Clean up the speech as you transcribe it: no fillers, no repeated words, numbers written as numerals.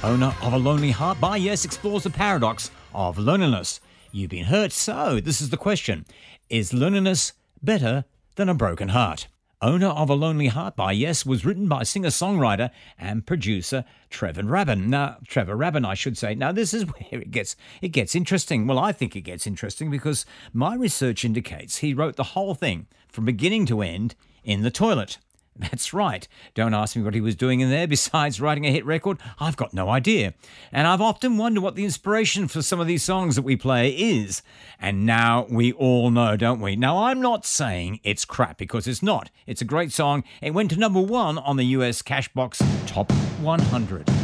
Owner of a Lonely Heart by Yes explores the paradox of loneliness. You've been hurt, so this is the question. Is loneliness better than a broken heart? Owner of a Lonely Heart by Yes was written by singer-songwriter and producer Trevor Rabin. I should say. Now, this is where it gets interesting. Well, I think it gets interesting because my research indicates he wrote the whole thing from beginning to end in the toilet. That's right. Don't ask me what he was doing in there besides writing a hit record. I've got no idea. And I've often wondered what the inspiration for some of these songs that we play is. And now we all know, don't we? Now, I'm not saying it's crap because it's not. It's a great song. It went to number 1 on the US Cashbox Top 100.